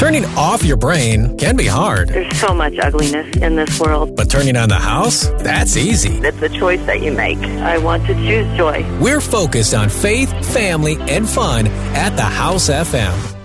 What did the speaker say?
Turning off your brain can be hard. There's so much ugliness in this world. But turning on the house? That's easy. It's a choice that you make. I want to choose joy. We're focused on faith, family, and fun at the House FM.